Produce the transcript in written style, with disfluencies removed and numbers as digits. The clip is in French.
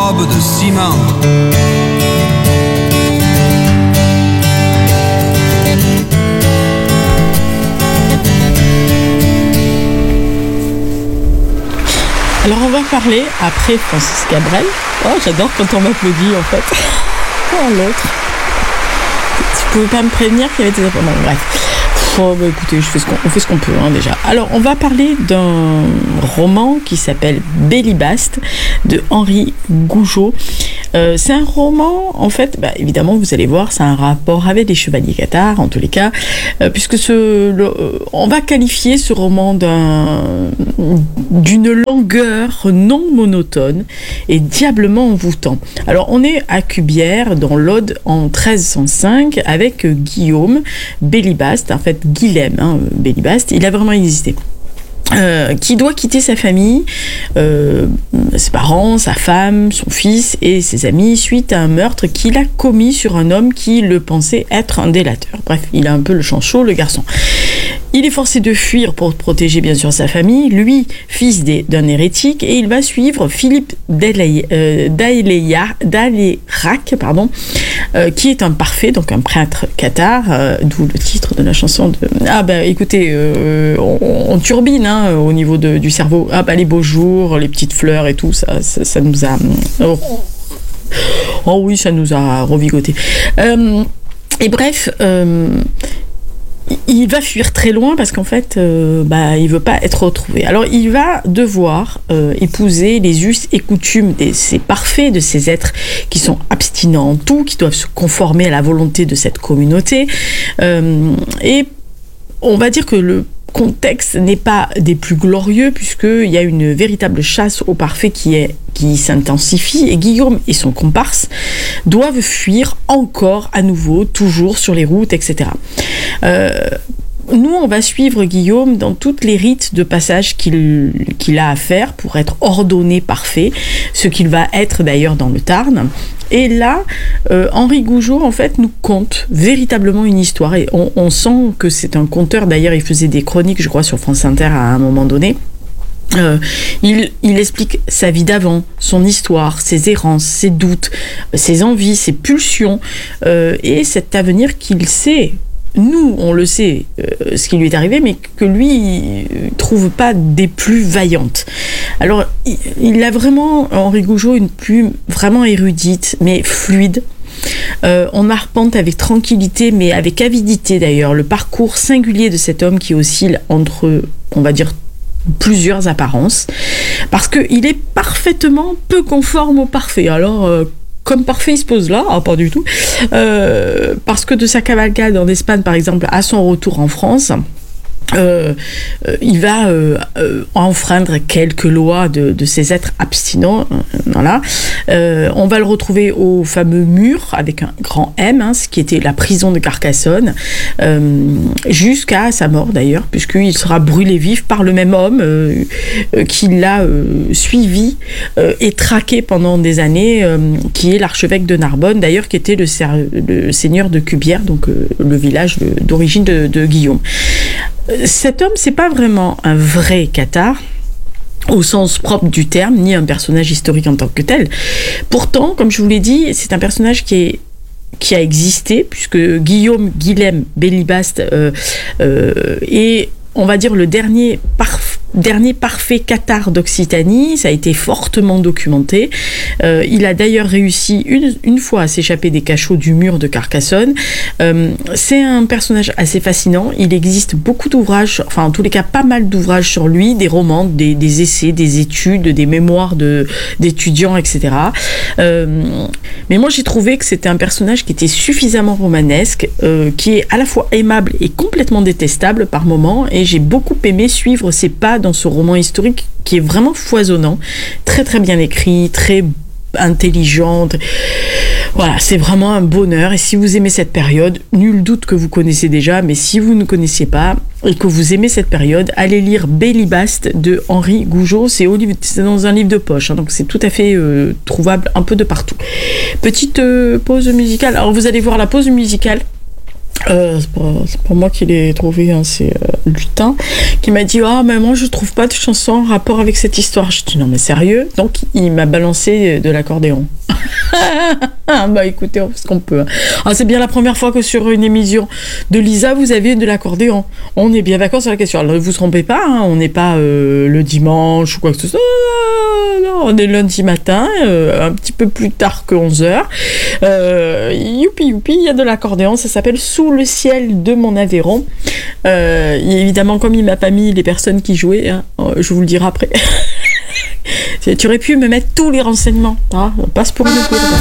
robe de ciment. Alors on va parler après Francis Cabrel. Oh, j'adore quand on m'applaudit en fait. Oh, l'autre. Tu pouvais pas me prévenir qu'il y avait des applaudissements. Bon, bref. Oh, bah, écoutez, on fait ce qu'on peut déjà. Alors on va parler d'un roman qui s'appelle Bélibast de Henri Gougeot. C'est un roman, en fait, évidemment, vous allez voir, c'est un rapport avec les chevaliers cathares, en tous les cas, puisque on va qualifier ce roman d'une longueur non monotone et diablement envoûtant. Alors, on est à Cubières, dans l'Aude, en 1305, avec Guillaume Bélibast, en fait, Guilhem, Bélibast, il a vraiment existé. Qui doit quitter sa famille, ses parents, sa femme, son fils et ses amis suite à un meurtre qu'il a commis sur un homme qui le pensait être un délateur. Bref, il a un peu le champ chaud, le garçon. Il est forcé de fuir pour protéger bien sûr sa famille, lui, fils d'un hérétique, et il va suivre Philippe d'Alérac, qui est un parfait, donc un prêtre cathare, d'où le titre de la chanson de... écoutez, on turbine au niveau du cerveau. Les beaux jours, les petites fleurs et tout, ça nous a... Oh oui, ça nous a revigoté. Et bref... il va fuir très loin parce qu'en fait, il veut pas être retrouvé. Alors, il va devoir épouser les us et coutumes de ces parfaits, de ces êtres qui sont abstinents en tout, qui doivent se conformer à la volonté de cette communauté. Et on va dire que le contexte n'est pas des plus glorieux puisqu'il y a une véritable chasse aux parfaits qui s'intensifie et Guillaume et son comparse doivent fuir encore à nouveau, toujours sur les routes, etc. Nous, on va suivre Guillaume dans toutes les rites de passage qu'il a à faire pour être ordonné parfait, ce qu'il va être d'ailleurs dans le Tarn. Et là, Henri Gougeot, en fait, nous conte véritablement une histoire. Et on sent que c'est un conteur. D'ailleurs, il faisait des chroniques, je crois, sur France Inter à un moment donné. Il explique sa vie d'avant, son histoire, ses errances, ses doutes, ses envies, ses pulsions, et cet avenir qu'il sait. Nous, on le sait, ce qui lui est arrivé, mais que lui, il trouve pas des plus vaillantes. Alors, il a vraiment, Henri Gougeot, une plume vraiment érudite, mais fluide. On arpente avec tranquillité, mais avec avidité d'ailleurs, le parcours singulier de cet homme qui oscille entre, on va dire, plusieurs apparences, parce qu'il est parfaitement peu conforme au parfait. Alors, comme parfait, il se pose là, pas du tout, parce que de sa cavalcade en Espagne, par exemple, à son retour en France, il va enfreindre quelques lois de ces êtres abstinents, voilà. On va le retrouver au fameux mur avec un grand M, ce qui était la prison de Carcassonne, jusqu'à sa mort d'ailleurs, puisqu'il sera brûlé vif par le même homme qui l'a suivi et traqué pendant des années, qui est l'archevêque de Narbonne d'ailleurs, qui était le seigneur de Cubières, donc le village d'origine de Guillaume. Cet homme, c'est pas vraiment un vrai cathare, au sens propre du terme, ni un personnage historique en tant que tel. Pourtant, comme je vous l'ai dit, c'est un personnage qui a existé, puisque Guilhem Bélibast est, on va dire, le dernier parfait cathare d'Occitanie. Ça a été fortement documenté. Il a d'ailleurs réussi une fois à s'échapper des cachots du mur de Carcassonne. C'est un personnage assez fascinant. Il existe beaucoup d'ouvrages, enfin en tous les cas pas mal d'ouvrages sur lui, des romans, des essais, des études, des mémoires d'étudiants, etc. Mais moi j'ai trouvé que c'était un personnage qui était suffisamment romanesque, qui est à la fois aimable et complètement détestable par moments, et j'ai beaucoup aimé suivre ses pas dans ce roman historique qui est vraiment foisonnant, très très bien écrit, très intelligent. Voilà, c'est vraiment un bonheur. Et si vous aimez cette période, nul doute que vous connaissez déjà, mais si vous ne connaissez pas et que vous aimez cette période, allez lire Bélibast de Henri Gougeot. C'est dans un livre de poche, donc c'est tout à fait trouvable un peu de partout. Petite pause musicale. Alors vous allez voir, la pause musicale, C'est pas moi qui l'ai trouvé, hein, c'est Lutin qui m'a dit ah mais moi je trouve pas de chanson en rapport avec cette histoire. Je dis non mais sérieux, donc il m'a balancé de l'accordéon. Bah écoutez, on fait ce qu'on peut. Ah, c'est bien la première fois que sur une émission de Lisa vous avez de l'accordéon. On est bien d'accord sur la question. Alors ne vous trompez pas, hein, on n'est pas le dimanche ou quoi que ce soit. Non, on est lundi matin, un petit peu plus tard que 11h. Youpi, il y a de l'accordéon, ça s'appelle Sous le ciel de mon Aveyron. Évidemment, comme il m'a pas mis les personnes qui jouaient, hein, je vous le dirai après. Tu aurais pu me mettre tous les renseignements, hein, on passe pour une gourde.